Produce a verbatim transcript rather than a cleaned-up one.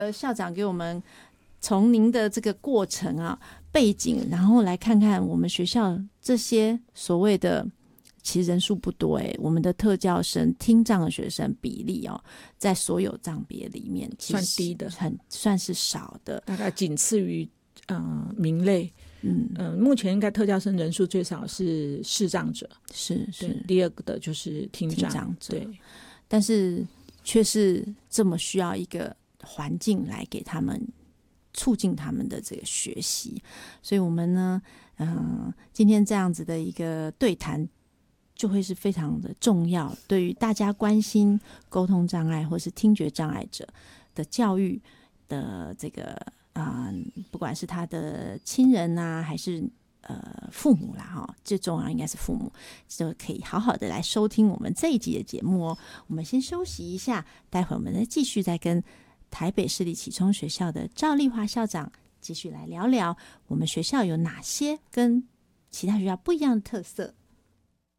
呃，校长给我们从您的这个过程啊背景，然后来看看我们学校这些所谓的，其实人数不多诶，我们的特教生听障的学生比例哦，在所有障别里面其实算低的， 很算是少的， 大概仅次于呃民类。嗯、呃、目前应该特教生人数最少是视障者， 是是， 第二个的就是听障, 听障者， 对， 但是却是这么需要一个环境来给他们促进他们的这个学习，所以我们呢，呃，今天这样子的一个对谈就会是非常的重要，对于大家关心沟通障碍或是听觉障碍者的教育的这个呃，不管是他的亲人啊，还是呃父母啦哈，最重要应该是父母，就可以好好的来收听我们这一集的节目哦。我们先休息一下，待会我们再继续再跟台北市立启聪学校的赵丽华校长继续来聊聊我们学校有哪些跟其他学校不一样的特色。